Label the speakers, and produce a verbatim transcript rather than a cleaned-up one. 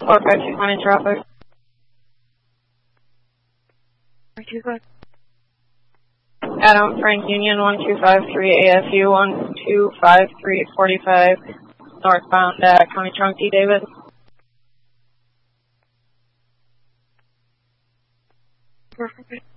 Speaker 1: four five six one in traffic. Adam, Frank Union, one two five three A F U, one two five three forty-five, northbound at County Trunk D. David.
Speaker 2: Perfect.